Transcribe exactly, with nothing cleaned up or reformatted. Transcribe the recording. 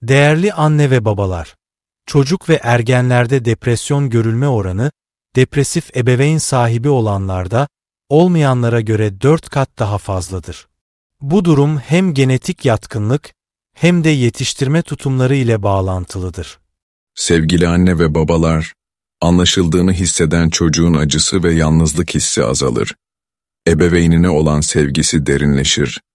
Değerli anne ve babalar, çocuk ve ergenlerde depresyon görülme oranı, depresif ebeveyn sahibi olanlarda, olmayanlara göre dört kat daha fazladır. Bu durum hem genetik yatkınlık, hem de yetiştirme tutumları ile bağlantılıdır. Sevgili anne ve babalar, anlaşıldığını hisseden çocuğun acısı ve yalnızlık hissi azalır. Ebeveynine olan sevgisi derinleşir.